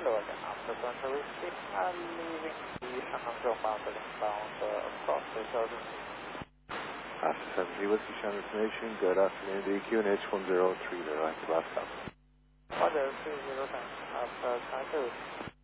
Logan, after Toronto Whiskey, leaving the Shanghai bound across the southern. After 70 Whiskey Channel information, good afternoon, the QNH 1030, active last stop. 1030, thanks, after Toronto Whiskey.